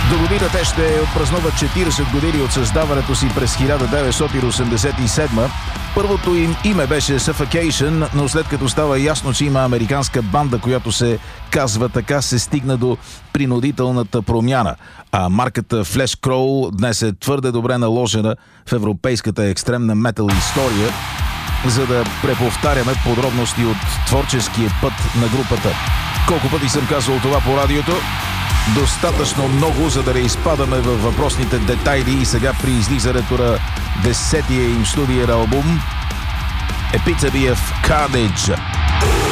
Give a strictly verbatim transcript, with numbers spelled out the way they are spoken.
До година те ще отпразнуват четиридесет години от създаването си през хиляда деветстотин осемдесет и седма. Първото им име беше Suffocation, но след като става ясно, че има американска банда, която се казва така, се стигна до принудителната промяна. А марката Flash Crow днес е твърде добре наложена в европейската екстремна метал история, за да преповтаряме подробности от творческия път на групата. Колко пъти съм казвал това по радиото? Достатъчно много, за да не изпадаме във въпросните детайли, и сега при излизането на десетия им студиен албум Epitome of Carnage.